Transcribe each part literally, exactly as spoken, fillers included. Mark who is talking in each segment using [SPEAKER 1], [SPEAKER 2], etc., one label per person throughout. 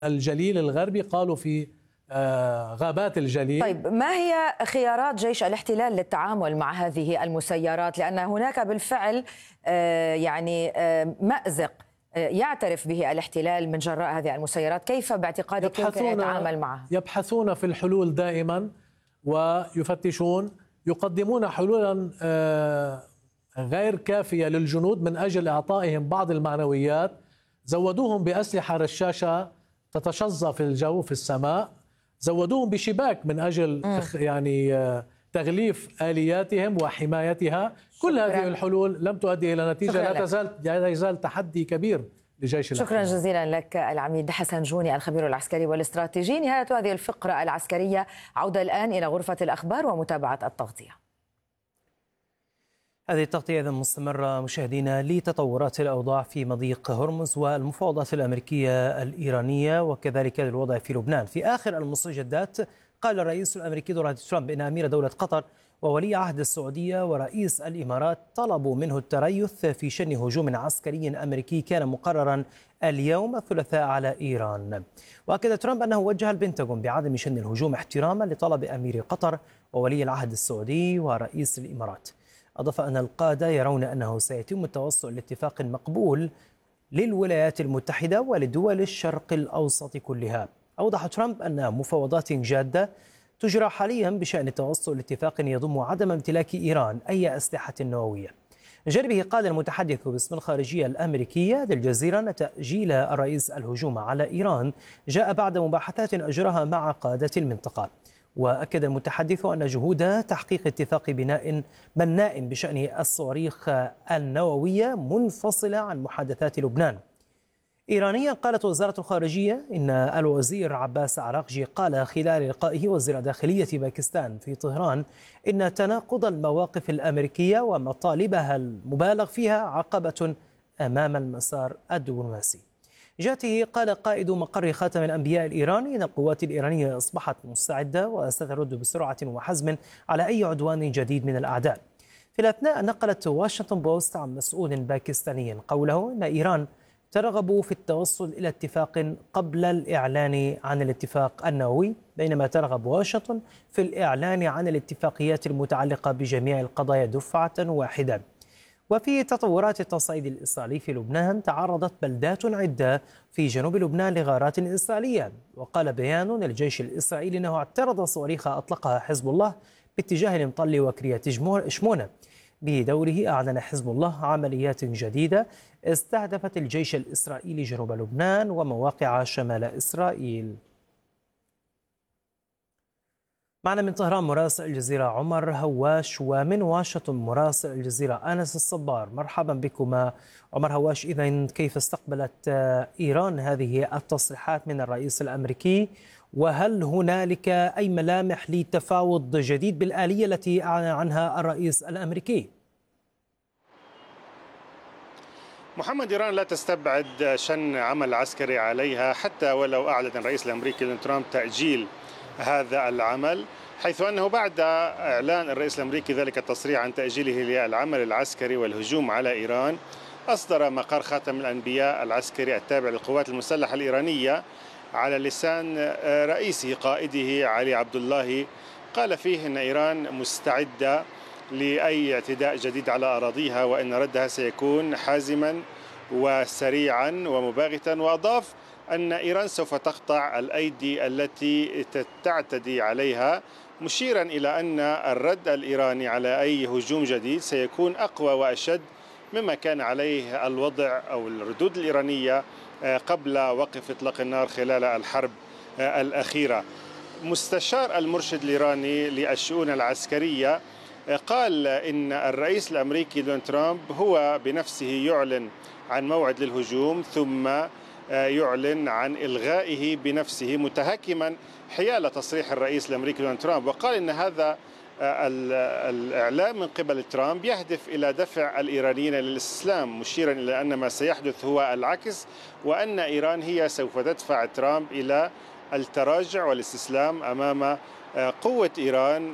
[SPEAKER 1] الجليل الغربي، قالوا في غابات الجليل.
[SPEAKER 2] طيب، ما هي خيارات جيش الاحتلال للتعامل مع هذه المسيرات؟ لأن هناك بالفعل يعني مأزق يعترف به الاحتلال من جراء هذه المسيرات، كيف باعتقادك يمكن أن يتعامل معها؟
[SPEAKER 1] يبحثون في الحلول دائما ويفتشون، يقدمون حلولا غير كافية للجنود من أجل إعطائهم بعض المعنويات. زودوهم بأسلحة رشاشة تتشظى في الجو في السماء، زودوهم بشباك من أجل م. يعني تغليف آلياتهم وحمايتها. كل شكرا. هذه الحلول لم تؤدي إلى نتيجة. لا تزال لا يزال تحدي كبير لجيش
[SPEAKER 2] شكرا
[SPEAKER 1] الاحتلال.
[SPEAKER 2] جزيلا لك العميد حسن جوني الخبير العسكري والاستراتيجي. نهاية هذه الفقرة العسكرية، عودة الآن إلى غرفة الأخبار ومتابعة التغطية.
[SPEAKER 3] هذه التغطية إذن مستمرة مشاهدينا لتطورات الأوضاع في مضيق هرمز والمفاوضات الأمريكية الإيرانية وكذلك الوضع في لبنان. في آخر المستجدات قال الرئيس الأمريكي دونالد ترامب إن أمير دولة قطر وولي عهد السعودية ورئيس الإمارات طلبوا منه التريث في شن هجوم عسكري أمريكي كان مقررا اليوم الثلاثاء على إيران. وأكد ترامب أنه وجه البنتاغون بعدم شن الهجوم احتراما لطلب أمير قطر وولي العهد السعودي ورئيس الإمارات. أضاف أن القادة يرون أنه سيتم التوصل لاتفاق مقبول للولايات المتحدة ولدول الشرق الأوسط كلها. أوضح ترامب أن مفاوضات جادة تجرى حاليا بشأن التوصل لاتفاق يضم عدم امتلاك إيران أي أسلحة نووية. جانبه قال المتحدث باسم الخارجية الأمريكية للجزيرة أن تأجيل الرئيس الهجوم على إيران جاء بعد مباحثات أجراها مع قادة المنطقة. وأكد المتحدث أن جهود تحقيق اتفاق بناء بناء بشأن الصواريخ النووية منفصلة عن محادثات لبنان. إيرانيا قالت وزارة الخارجية إن الوزير عباس عراقجي قال خلال لقائه وزير داخلية باكستان في طهران إن تناقض المواقف الأمريكية ومطالبها المبالغ فيها عقبة أمام المسار الدبلوماسي. جاته قال قائد مقر خاتم الأنبياء الإيراني إن القوات الإيرانية أصبحت مستعدة وسترد بسرعة وحزم على أي عدوان جديد من الأعداء. في الأثناء نقلت واشنطن بوست عن مسؤول باكستاني قوله إن إيران ترغب في التوصل إلى اتفاق قبل الإعلان عن الاتفاق النووي، بينما ترغب واشنطن في الإعلان عن الاتفاقيات المتعلقة بجميع القضايا دفعة واحدة. وفي تطورات التصعيد الإسرائيلي في لبنان، تعرضت بلدات عدة في جنوب لبنان لغارات إسرائيلية. وقال بيان للجيش الإسرائيلي أنه اعترض صواريخ أطلقها حزب الله باتجاه المطل وكريات شمونة. بدوره أعلن حزب الله عمليات جديدة استهدفت الجيش الإسرائيلي جنوب لبنان ومواقع شمال إسرائيل. معنا من طهران مراسل الجزيرة عمر هواش، ومن واشنطن مراسل الجزيرة أنس الصبار. مرحبا بكما. عمر هواش، إذن كيف استقبلت إيران هذه التصريحات من الرئيس الأمريكي؟ وهل هنالك أي ملامح لتفاوض جديد بالآلية التي أعلن عنها الرئيس الأمريكي؟
[SPEAKER 4] محمد، إيران لا تستبعد شن عمل عسكري عليها حتى ولو أعلن الرئيس الأمريكي دونالد ترامب تأجيل هذا العمل، حيث أنه بعد إعلان الرئيس الأمريكي ذلك التصريح عن تأجيله للعمل العسكري والهجوم على إيران، أصدر مقر خاتم الأنبياء العسكري التابع للقوات المسلحة الإيرانية على لسان رئيسه قائده علي عبد الله، قال فيه أن إيران مستعدة لأي اعتداء جديد على أراضيها وأن ردها سيكون حازما وسريعا ومباغتا. وأضاف أن إيران سوف تقطع الأيدي التي تعتدي عليها، مشيرا إلى أن الرد الإيراني على أي هجوم جديد سيكون أقوى وأشد مما كان عليه الوضع أو الردود الإيرانية قبل وقف إطلاق النار خلال الحرب الأخيرة. مستشار المرشد الإيراني للشؤون العسكرية قال إن الرئيس الأمريكي دونالد ترامب هو بنفسه يعلن عن موعد للهجوم ثم يعلن عن إلغائه بنفسه، متهكما حيال تصريح الرئيس الأمريكي دونالد ترامب. وقال إن هذا الإعلام من قبل ترامب يهدف إلى دفع الإيرانيين للاستسلام، مشيرا إلى أن ما سيحدث هو العكس، وأن إيران هي سوف تدفع ترامب إلى التراجع والاستسلام أمام قوة إيران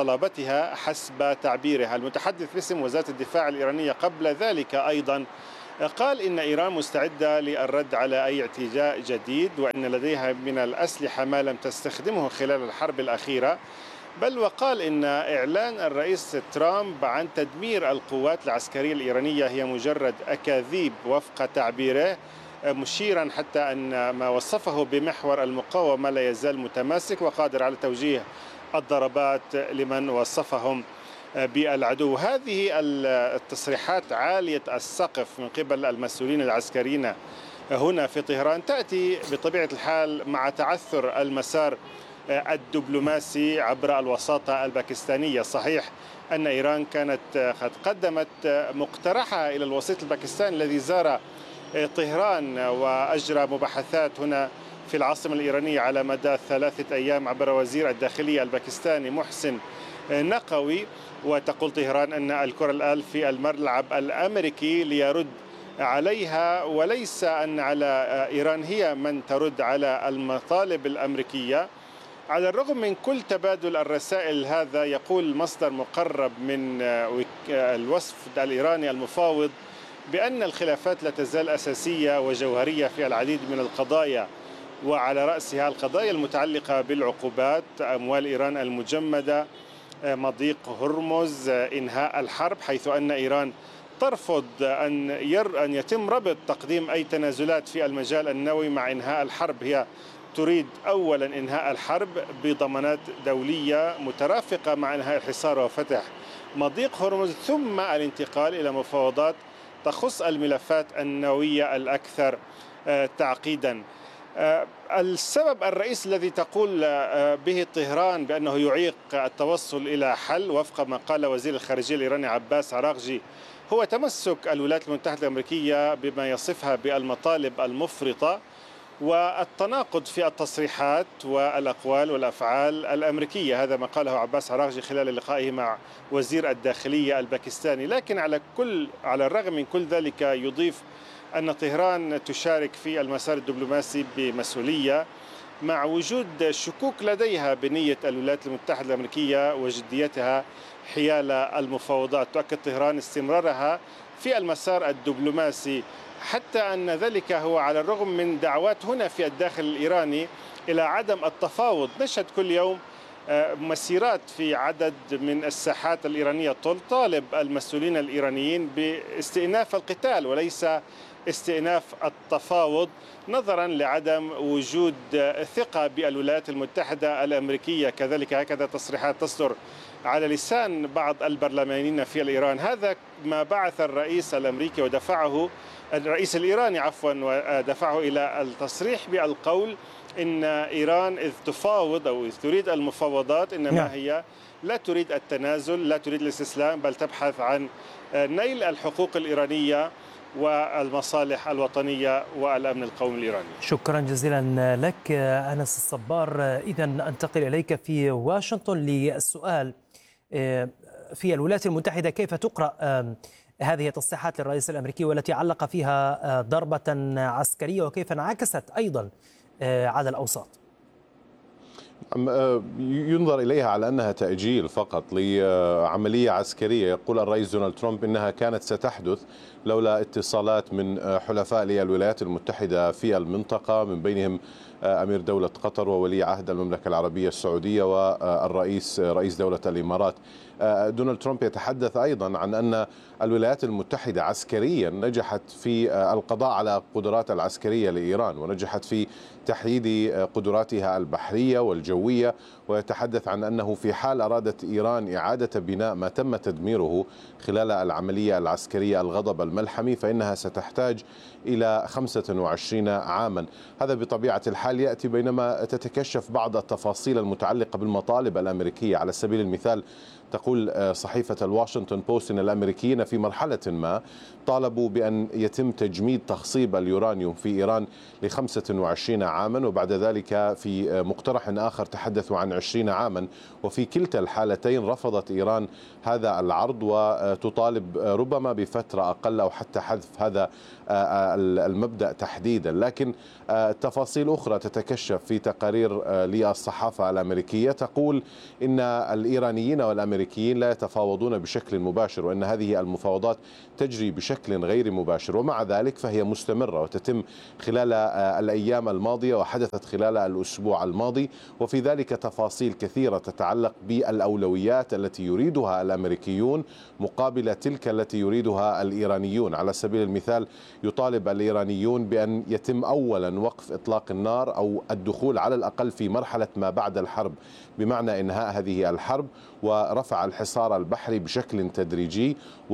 [SPEAKER 4] وصلابتها حسب تعبيرها. المتحدث باسم وزارة الدفاع الإيرانية قبل ذلك أيضا قال إن إيران مستعدة للرد على أي اعتداء جديد، وأن لديها من الأسلحة ما لم تستخدمه خلال الحرب الأخيرة. بل وقال إن إعلان الرئيس ترامب عن تدمير القوات العسكرية الإيرانية هي مجرد أكاذيب وفق تعبيره، مشيرا حتى أن ما وصفه بمحور المقاومة لا يزال متماسك وقادر على توجيه الضربات لمن وصفهم بالعدو. هذه التصريحات عالية السقف من قبل المسؤولين العسكريين هنا في طهران تأتي بطبيعة الحال مع تعثر المسار الدبلوماسي عبر الوساطة الباكستانية. صحيح أن إيران كانت قد قدمت مقترحها إلى الوسيط الباكستاني الذي زار طهران وأجرى مباحثات هنا في العاصمة الإيرانية على مدى ثلاثة أيام عبر وزير الداخلية الباكستاني محسن نقوي. وتقول طهران أن الكرة الآن في الملعب الأمريكي ليرد عليها، وليس أن على إيران هي من ترد على المطالب الأمريكية. على الرغم من كل تبادل الرسائل هذا، يقول مصدر مقرب من الوفد الإيراني المفاوض بأن الخلافات لا تزال أساسية وجوهرية في العديد من القضايا، وعلى رأسها القضايا المتعلقة بالعقوبات، أموال إيران المجمدة، مضيق هرمز، إنهاء الحرب، حيث أن إيران ترفض أن ير أن يتم ربط تقديم أي تنازلات في المجال النووي مع إنهاء الحرب. هي تريد أولا إنهاء الحرب بضمانات دولية مترافقة مع إنهاء الحصار وفتح مضيق هرمز، ثم الانتقال إلى مفاوضات تخص الملفات النووية الأكثر تعقيدا. السبب الرئيسي الذي تقول به طهران بأنه يعيق التوصل إلى حل وفق ما قال وزير الخارجية الإيراني عباس عراقجي هو تمسك الولايات المتحدة الأمريكية بما يصفها بالمطالب المفرطة والتناقض في التصريحات والأقوال والأفعال الأمريكية. هذا ما قاله عباس عراقجي خلال لقائه مع وزير الداخلية الباكستاني. لكن على كل على الرغم من كل ذلك يضيف أن طهران تشارك في المسار الدبلوماسي بمسؤولية مع وجود شكوك لديها بنية الولايات المتحدة الأمريكية وجديتها حيال المفاوضات. تؤكد طهران استمرارها في المسار الدبلوماسي، حتى أن ذلك هو على الرغم من دعوات هنا في الداخل الإيراني إلى عدم التفاوض. نشهد كل يوم مسيرات في عدد من الساحات الإيرانية تطالب المسؤولين الإيرانيين باستئناف القتال وليس استئناف التفاوض، نظرا لعدم وجود ثقة بالولايات المتحدة الأمريكية. كذلك هكذا تصريحات تصدر على لسان بعض البرلمانيين في الإيران. هذا ما بعث الرئيس الأمريكي ودفعه الرئيس الإيراني عفوا ودفعه إلى التصريح بالقول إن إيران إذ تفاوض أو إذ تريد المفاوضات إنما هي لا تريد التنازل، لا تريد الاستسلام، بل تبحث عن نيل الحقوق الإيرانية والمصالح الوطنية والأمن القومي الإيراني.
[SPEAKER 3] شكرا جزيلا لك أنس الصبار. إذا أنتقل إليك في واشنطن للسؤال في الولايات المتحدة، كيف تقرأ هذه التصريحات للرئيس الأمريكي والتي علق فيها ضربة عسكرية، وكيف انعكست أيضا على الأوساط؟
[SPEAKER 5] ينظر إليها على أنها تأجيل فقط لعملية عسكرية. يقول الرئيس دونالد ترامب إنها كانت ستحدث لولا اتصالات من حلفاء للولايات المتحدة في المنطقة، من بينهم أمير دولة قطر وولي عهد المملكة العربية السعودية والرئيس رئيس دولة الإمارات. دونالد ترامب يتحدث أيضا عن أن الولايات المتحدة عسكريا نجحت في القضاء على قدرات العسكرية لإيران، ونجحت في تحييد قدراتها البحرية والجوية، ويتحدث عن أنه في حال أرادت إيران إعادة بناء ما تم تدميره خلال العملية العسكرية الغضب الملحمي فإنها ستحتاج إلى خمسة وعشرين عاما. هذا بطبيعة الحال يأتي بينما تتكشف بعض التفاصيل المتعلقة بالمطالب الأمريكية. على سبيل المثال تقول صحيفة الواشنطن بوست أن الأمريكيين في مرحلة ما طالبوا بأن يتم تجميد تخصيب اليورانيوم في إيران لخمسة وعشرين عاما، وبعد ذلك في مقترح آخر الآخر تحدثوا عن عشرين عاما، وفي كلتا الحالتين رفضت إيران هذا العرض وتطالب ربما بفترة أقل أو حتى حذف هذا المبدأ تحديدا. لكن تفاصيل أخرى تتكشف في تقارير للصحافة الأمريكية تقول إن الإيرانيين والأمريكيين لا يتفاوضون بشكل مباشر، وأن هذه المفاوضات تجري بشكل غير مباشر، ومع ذلك فهي مستمرة وتتم خلال الأيام الماضية وحدثت خلال الأسبوع الماضي، وفي ذلك تفاصيل كثيرة تتعلق بالأولويات التي يريدها الأمريكيون مقابل تلك التي يريدها الإيرانيون. على سبيل المثال يطالب الإيرانيون بأن يتم أولا وقف إطلاق النار أو الدخول على الأقل في مرحلة ما بعد الحرب، بمعنى إنهاء هذه الحرب ورفع الحصار البحري بشكل تدريجي،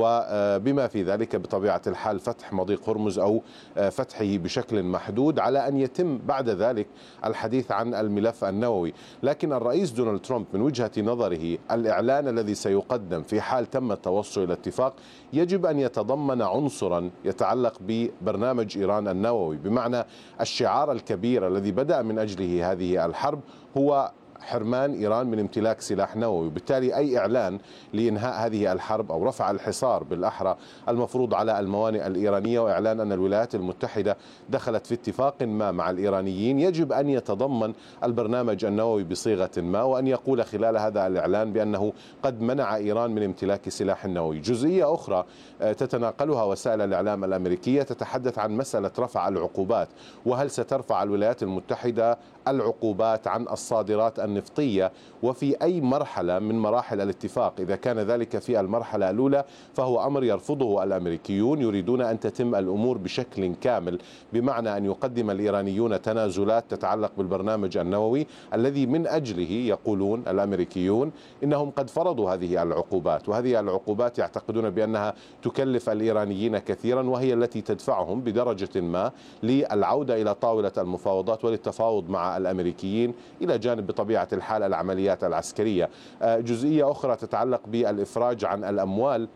[SPEAKER 5] وبما في ذلك بطبيعة الحال فتح مضيق هرمز أو فتحه بشكل محدود، على أن يتم بعد ذلك الحديث عن الملف النووي. لكن الرئيس دونالد ترامب من وجهة نظره الإعلان الذي سيقدم في حال تم التوصل إلى اتفاق يجب أن يتضمن عنصرا يتعلق ببرنامج إيران النووي، بمعنى الشعار الكبير الذي بدأ من أجله هذه الحرب هو حرمان إيران من امتلاك سلاح نووي. وبالتالي أي إعلان لإنهاء هذه الحرب أو رفع الحصار بالأحرى المفروض على الموانئ الإيرانية، وإعلان أن الولايات المتحدة دخلت في اتفاق ما مع الإيرانيين، يجب أن يتضمن البرنامج النووي بصيغة ما، وأن يقول خلال هذا الإعلان بأنه قد منع إيران من امتلاك سلاح نووي. جزئية أخرى تتناقلها وسائل الإعلام الأمريكية تتحدث عن مسألة رفع العقوبات، وهل سترفع الولايات المتحدة العقوبات عن الصادرات النفطية وفي أي مرحلة من مراحل الاتفاق. إذا كان ذلك في المرحلة الأولى فهو أمر يرفضه الأمريكيون، يريدون أن تتم الأمور بشكل كامل، بمعنى أن يقدم الإيرانيون تنازلات تتعلق بالبرنامج النووي الذي من أجله يقولون الأمريكيون إنهم قد فرضوا هذه العقوبات، وهذه العقوبات يعتقدون بأنها تكلف الإيرانيين كثيرا، وهي التي تدفعهم بدرجة ما للعودة إلى طاولة المفاوضات وللتفاوض مع الأمريكيين إلى جانب بطبيعة الحال العمليات العسكرية. جزئية أخرى تتعلق بالإفراج عن الأموال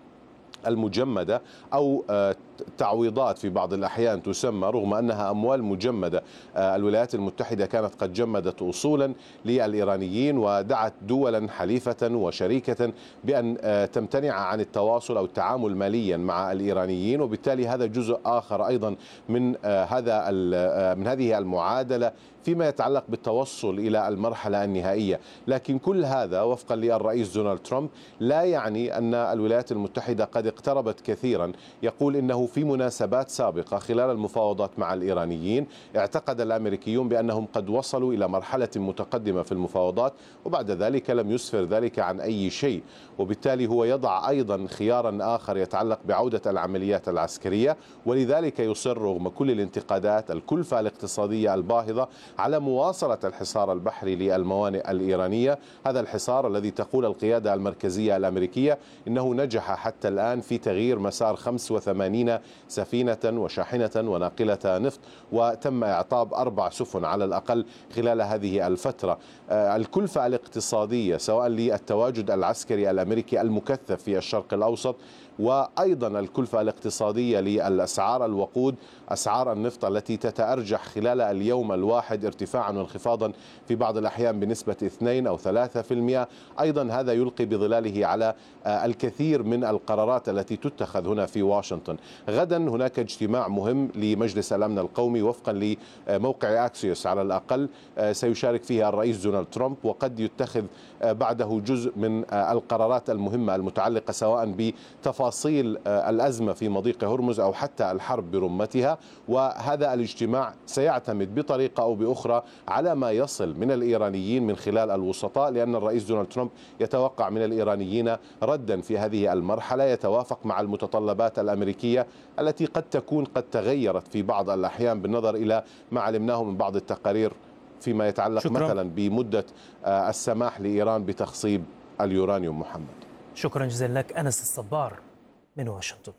[SPEAKER 5] المجمدة أو تعويضات في بعض الأحيان تسمى، رغم أنها أموال مجمدة. الولايات المتحدة كانت قد جمدت أصولا للإيرانيين ودعت دولا حليفة وشريكة بأن تمتنع عن التواصل أو التعامل ماليا مع الإيرانيين، وبالتالي هذا جزء آخر أيضا من هذا من هذه المعادلة فيما يتعلق بالتوصل إلى المرحلة النهائية. لكن كل هذا وفقا للرئيس دونالد ترامب لا يعني أن الولايات المتحدة قد اقتربت كثيرا. يقول إنه في مناسبات سابقة خلال المفاوضات مع الإيرانيين اعتقد الأمريكيون بأنهم قد وصلوا إلى مرحلة متقدمة في المفاوضات، وبعد ذلك لم يسفر ذلك عن أي شيء، وبالتالي هو يضع أيضا خيارا آخر يتعلق بعودة العمليات العسكرية، ولذلك يصر رغم كل الانتقادات الكلفة الاقتصادية الباهظة على مواصلة الحصار البحري للموانئ الإيرانية. هذا الحصار الذي تقول القيادة المركزية الأمريكية إنه نجح حتى الآن في تغيير مسار خمسة وثمانين سفينة وشاحنة وناقلة نفط، وتم إعطاب أربع سفن على الأقل خلال هذه الفترة. الكلفة الاقتصادية سواء للتواجد العسكري الأمريكي المكثف في الشرق الأوسط، وأيضا الكلفة الاقتصادية للأسعار الوقود، أسعار النفط التي تتأرجح خلال اليوم الواحد ارتفاعا وانخفاضا في بعض الأحيان بنسبة اثنين أو ثلاثة في المئة، أيضا هذا يلقي بظلاله على الكثير من القرارات التي تتخذ هنا في واشنطن. غدا هناك اجتماع مهم لمجلس الأمن القومي وفقا لموقع أكسيوس على الأقل، سيشارك فيها الرئيس دونالد ترامب، وقد يتخذ بعده جزء من القرارات المهمة المتعلقة سواء بتفاصيل الأزمة في مضيق هرمز أو حتى الحرب برمتها. وهذا الاجتماع سيعتمد بطريقة أو بأخرى على ما يصل من الإيرانيين من خلال الوسطاء، لأن الرئيس دونالد ترامب يتوقع من الإيرانيين ردا في هذه المرحلة يتوافق مع المتطلبات الأمريكية التي قد تكون قد تغيرت في بعض الأحيان بالنظر إلى ما علمناه من بعض التقارير فيما يتعلق شكرا. مثلا بمدة السماح لإيران بتخصيب اليورانيوم. محمد،
[SPEAKER 3] شكرا جزيلا لك أنس الصبار من واشنطن.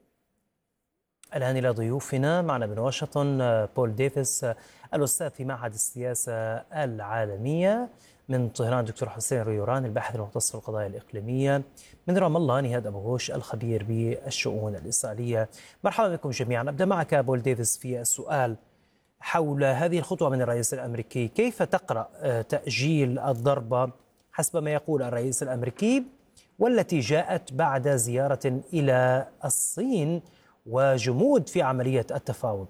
[SPEAKER 3] الآن إلى ضيوفنا، معنا من واشنطن بول ديفيس الأستاذ في معهد السياسة العالمية، من طهران دكتور حسين ريوران الباحث المختص في القضايا الإقليمية، من رام الله نهاد أبو غوش الخبير بالشؤون الإسرائيلية. مرحبا بكم جميعا. أبدأ معك بول ديفيس في السؤال، حول هذه الخطوة من الرئيس الأمريكي. كيف تقرأ تأجيل الضربة حسب ما يقول الرئيس الأمريكي، والتي جاءت بعد زيارة إلى الصين وجمود في عملية التفاوض؟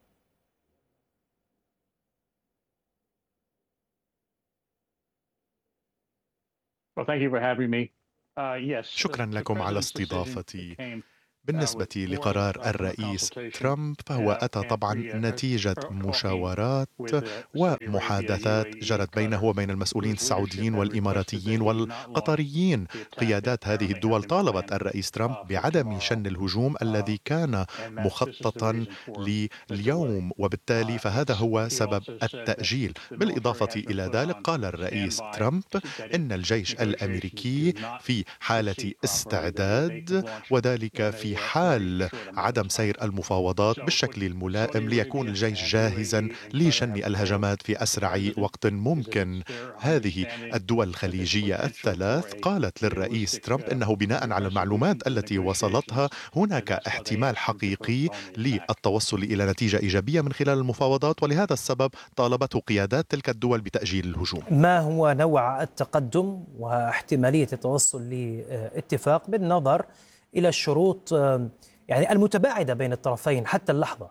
[SPEAKER 6] شكرا لكم على استضافتي. بالنسبة لقرار الرئيس ترامب فهو أتى طبعا نتيجة مشاورات ومحادثات جرت بينه وبين المسؤولين السعوديين والإماراتيين والقطريين. قيادات هذه الدول طالبت الرئيس ترامب بعدم شن الهجوم الذي كان مخططا لليوم، وبالتالي فهذا هو سبب التأجيل. بالإضافة إلى ذلك قال الرئيس ترامب إن الجيش الأمريكي في حالة استعداد، وذلك في حال عدم سير المفاوضات بالشكل الملائم ليكون الجيش جاهزا لشن الهجمات في أسرع وقت ممكن. هذه الدول الخليجية الثلاث قالت للرئيس ترامب إنه بناء على المعلومات التي وصلتها هناك احتمال حقيقي للتوصل إلى نتيجة إيجابية من خلال المفاوضات، ولهذا السبب طالبته قيادات تلك الدول بتأجيل الهجوم.
[SPEAKER 3] ما هو نوع التقدم واحتمالية التوصل لاتفاق بالنظر إلى الشروط يعني المتباعدة بين الطرفين حتى اللحظة؟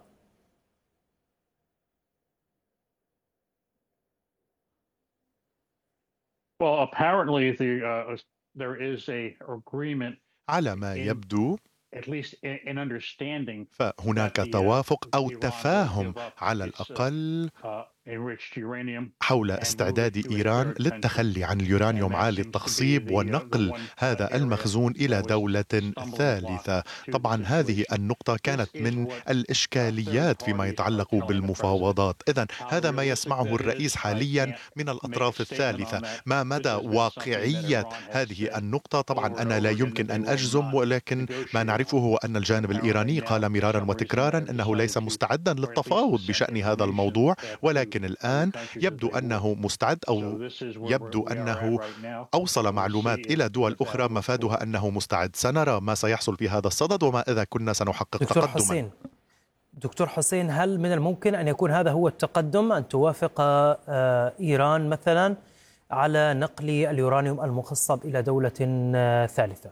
[SPEAKER 6] على ما يبدو فهناك توافق أو تفاهم على الأقل حول استعداد إيران للتخلي عن اليورانيوم عالي التخصيب ونقل هذا المخزون إلى دولة ثالثة. طبعا هذه النقطة كانت من الإشكاليات فيما يتعلق بالمفاوضات. إذن هذا ما يسمعه الرئيس حاليا من الأطراف الثالثة. ما مدى واقعية هذه النقطة طبعا أنا لا يمكن أن أجزم، ولكن ما نعرفه هو أن الجانب الإيراني قال مرارا وتكرارا أنه ليس مستعدا للتفاوض بشأن هذا الموضوع، ولكن الآن يبدو أنه مستعد، أو يبدو أنه أوصل معلومات إلى دول أخرى مفادها أنه مستعد. سنرى ما سيحصل في هذا الصدد وما إذا كنا سنحقق
[SPEAKER 3] دكتور
[SPEAKER 6] تقدما.
[SPEAKER 3] حسين دكتور حسين هل من الممكن أن يكون هذا هو التقدم، أن توافق إيران مثلا على نقل اليورانيوم المخصب إلى دولة ثالثة؟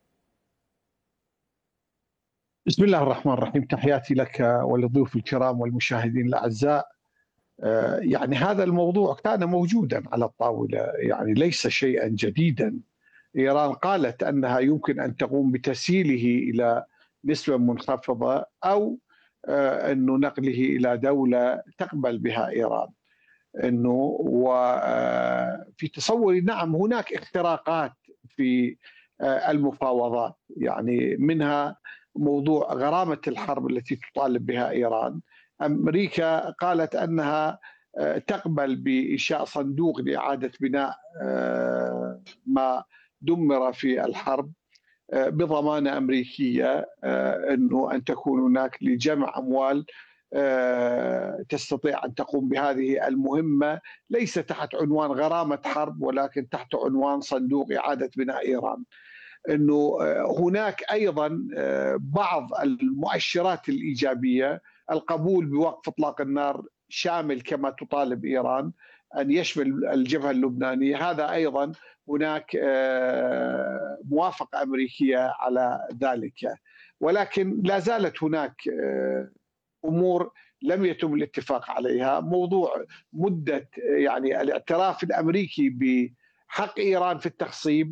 [SPEAKER 7] بسم الله الرحمن الرحيم. تحياتي لك وللضيوف الكرام والمشاهدين الأعزاء. يعني هذا الموضوع كان موجودا على الطاولة، يعني ليس شيئا جديدا. إيران قالت أنها يمكن أن تقوم بتسييله إلى نسبة منخفضة أو أنه نقله إلى دولة تقبل بها إيران. أنه وفي تصوري نعم هناك اختراقات في المفاوضات، يعني منها موضوع غرامة الحرب التي تطالب بها إيران. أمريكا قالت أنها تقبل بإنشاء صندوق لإعادة بناء ما دمر في الحرب بضمانة أمريكية، أنه أن تكون هناك لجمع أموال تستطيع أن تقوم بهذه المهمة، ليس تحت عنوان غرامة حرب ولكن تحت عنوان صندوق إعادة بناء إيران. أنه هناك أيضا بعض المؤشرات الإيجابية، القبول بوقف إطلاق النار شامل كما تطالب إيران، أن يشمل الجبهة اللبنانية، هذا أيضا هناك موافقة أمريكية على ذلك. ولكن لا زالت هناك أمور لم يتم الاتفاق عليها. موضوع مدة يعني الاعتراف الأمريكي بحق إيران في التخصيب،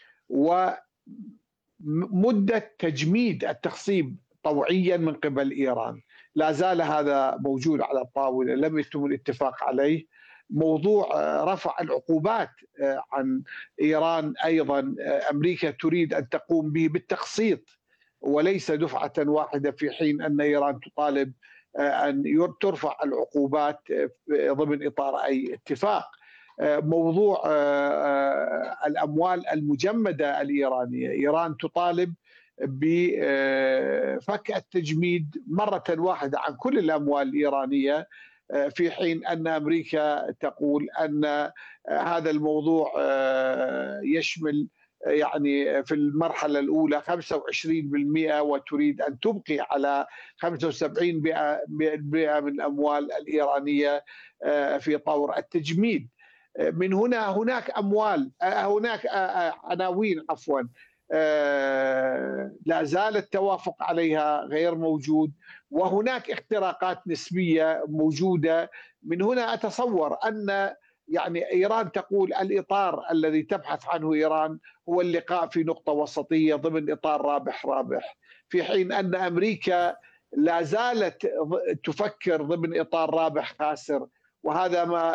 [SPEAKER 7] ومدة تجميد التخصيب طوعيا من قبل إيران، لا زال هذا موجود على الطاولة، لم يتم الاتفاق عليه. موضوع رفع العقوبات عن إيران أيضا أمريكا تريد أن تقوم به بالتقسيط وليس دفعة واحدة، في حين أن إيران تطالب أن ترفع العقوبات ضمن إطار أي اتفاق. موضوع الأموال المجمدة الإيرانية، إيران تطالب بفك التجميد مرة واحدة عن كل الأموال الإيرانية، في حين أن أمريكا تقول أن هذا الموضوع يشمل يعني في المرحلة الأولى خمسة وعشرين بالمئة وتريد أن تبقي على خمسة وسبعين بالمئة من الأموال الإيرانية في طور التجميد. من هنا هناك أموال هناك عناوين عفوا لا زال التوافق عليها غير موجود، وهناك اختراقات نسبية موجودة. من هنا أتصور أن يعني إيران تقول الإطار الذي تبحث عنه إيران هو اللقاء في نقطة وسطية ضمن إطار رابح رابح، في حين أن أمريكا لا زالت تفكر ضمن إطار رابح خاسر، وهذا ما